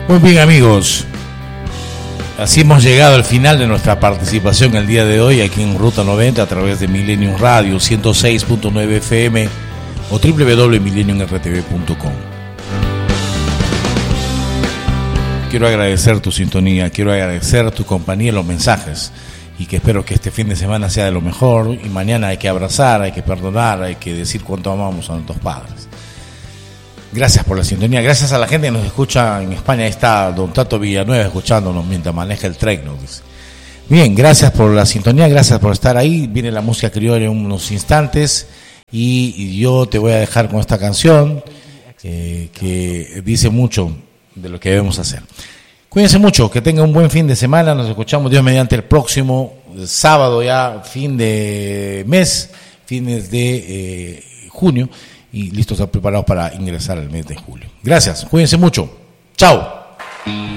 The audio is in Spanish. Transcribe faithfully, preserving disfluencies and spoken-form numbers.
Muy bien, amigos, así hemos llegado al final de nuestra participación el día de hoy aquí en Ruta noventa a través de Millennium Radio ciento seis punto nueve F M o doble u doble u doble u punto millennium r t v punto com. Quiero agradecer tu sintonía, quiero agradecer tu compañía y los mensajes, y que espero que este fin de semana sea de lo mejor, y mañana hay que abrazar, hay que perdonar, hay que decir cuánto amamos a nuestros padres. Gracias por la sintonía, gracias a la gente que nos escucha en España. Ahí está don Tato Villanueva escuchándonos mientras maneja el tren, nos dice. Bien, gracias por la sintonía, gracias por estar ahí. Viene la música criolla en unos instantes y, y yo te voy a dejar con esta canción eh, que dice mucho de lo que debemos hacer. Cuídense mucho, que tengan un buen fin de semana. Nos escuchamos Dios mediante el próximo sábado, ya fin de mes, fines de eh, junio. Y listos, preparados para ingresar al mes de julio. Gracias, cuídense mucho. Chao.